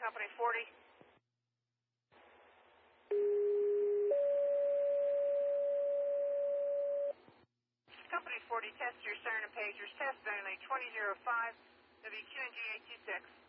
Company 40. Company 40, test your siren and pagers. Test only 2005 WQNG 826.